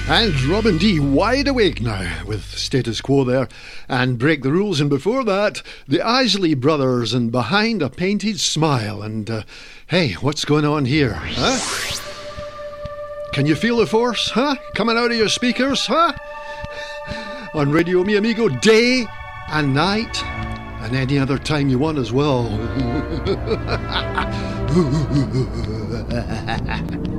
And Robin D, wide awake now with Status Quo there and Break the Rules, and before that the Isley Brothers and Behind a Painted Smile. And hey, what's going on here, huh? Can you feel the force, huh, coming out of your speakers, huh? On Radio Mi Amigo, day and night and any other time you want as well.